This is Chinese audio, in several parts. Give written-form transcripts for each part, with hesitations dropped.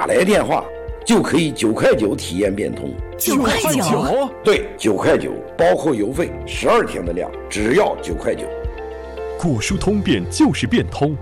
打来电话就可以9块9体验变通。 9块9？ 对，9块9，包括邮费，12天的量，只要9块9。 果蔬通变就是变通。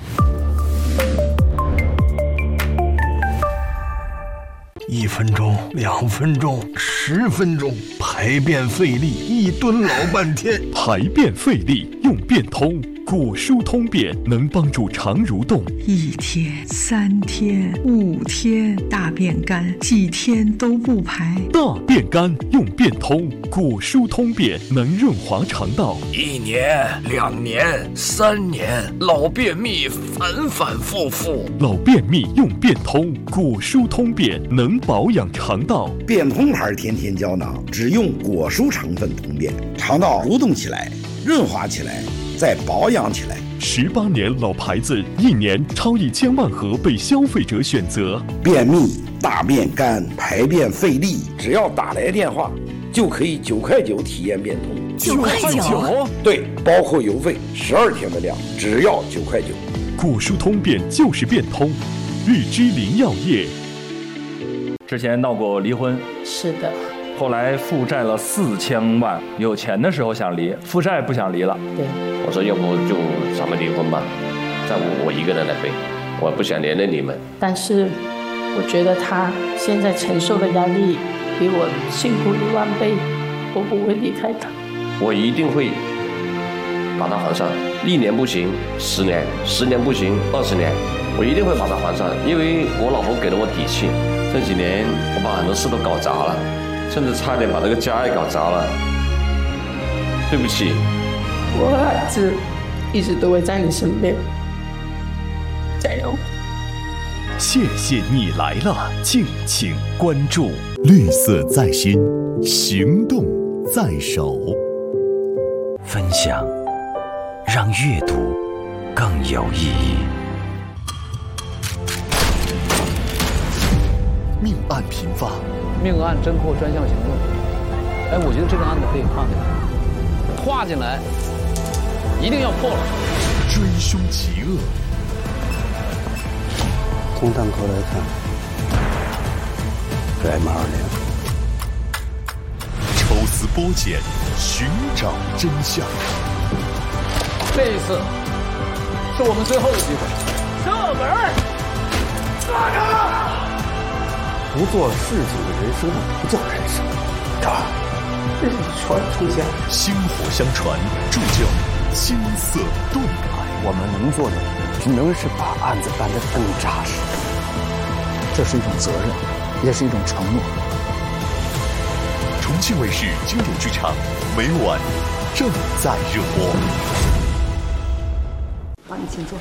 1分钟、2分钟、10分钟，排便费力，1蹲老半天。 排便费力用变通，果蔬通便能帮助肠蠕动。 1天、3天、5天，大便干，几天都不排。 大便干用变通，果蔬通便能润滑肠道。 1年、2年、3年，老便秘反反复复。 老便秘用变通，果蔬通便能保养肠道。 变通牌甜甜胶囊只用果蔬成分通便，肠道蠕动起来，润滑起来，再保养起来。 18年老牌子，1年超1000万盒被消费者选择。 便秘、大便干、排便费力，只要打来电话就可以9块9体验变通。 9块9？ 对，包括邮费，12天的量，只要9块9。 果蔬通便就是变通，日之林药业。 之前闹过离婚， 是的。 后来负债了4000万，有钱的时候想离，负债不想离了。 对， 我说要不就咱们离婚吧，债务我一个人来背，我不想连累你们。 但是我觉得他现在承受的压力比我辛苦1万倍，我不会离开他。 我一定会把它还上，1年不行10年，10年不行20年，我一定会把它还上，因为我老婆给了我底气。这几年我把很多事都搞砸了，甚至差点把这个家也搞砸了，对不起。 我和孩子一直都会在你身边，加油！ 谢谢你来了，敬请关注。绿色在心，行动在手。 分享，让阅读更有意义。 命案频发， 命案侦破专项行动。我觉得这个案子可以划进来，划进来，一定要破了。 追凶极恶。 从弹壳来看，是 M20。 抽丝剥茧，寻找真相。 这一次是我们最后的机会。射门！杀他！ 不做事情的人生不叫人生，这是传承下来。 薪火相传，铸就金色盾牌。 我们能做的只能是把案子办得更扎实。 这是一种责任，也是一种承诺。 重庆卫视经典剧场，每晚正在热播。 好，你请坐。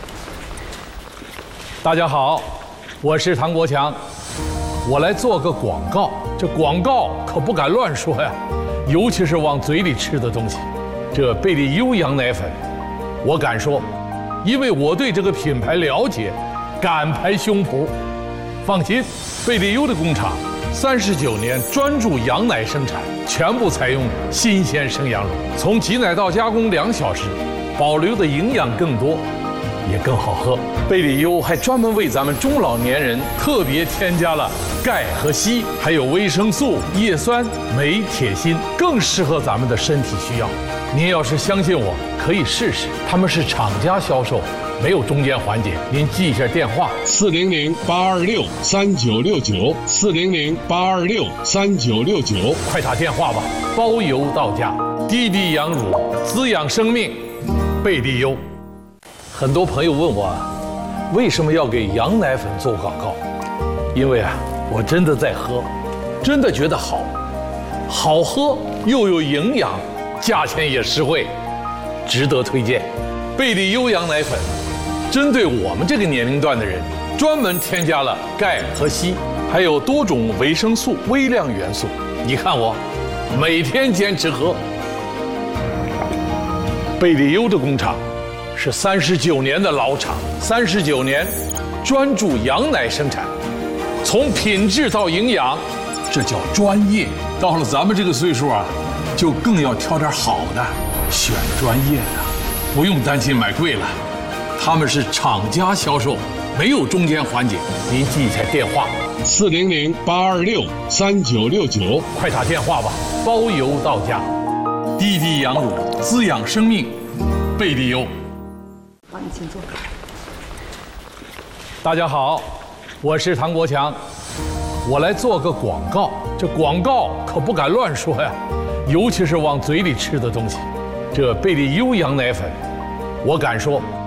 大家好，我是唐国强。我来做个广告，这广告可不敢乱说呀，尤其是往嘴里吃的东西。这贝利优羊奶粉，我敢说，因为我对这个品牌了解，敢拍胸脯。放心，贝利优的工厂39年专注羊奶生产，全部采用新鲜生羊乳，从挤奶到加工2小时，保留的营养更多，也更好喝。贝利优还专门为咱们中老年人特别添加了钙和硒，还有维生素、叶酸、镁、铁、锌，更适合咱们的身体需要。您要是相信我，可以试试。他们是厂家销售，没有中间环节。您记一下电话：400-826-3969，400-826-3969，快打电话吧，包邮到家。滴滴羊乳，滋养生命，贝利优。很多朋友问我，为什么要给羊奶粉做广告？因为我真的在喝，真的觉得好喝又有营养，价钱也实惠，值得推荐。贝利优羊奶粉针对我们这个年龄段的人，专门添加了钙和硒，还有多种维生素、微量元素。你看我每天坚持喝。贝利优的工厂是39年的老厂，39年专注羊奶生产，从品质到营养，这叫专业。到了咱们这个岁数就更要挑点好的，选专业的，不用担心买贵了。他们是厂家销售， 没有中间环节。您记一下电话 400-826-3969， 快打电话吧，包邮到家。滴滴羊乳滋养生命，贝利优。 好，你请坐。 大家好，我是唐国强，我来做个广告。这广告可不敢乱说呀，尤其是往嘴里吃的东西。这贝利优羊奶粉，我敢说。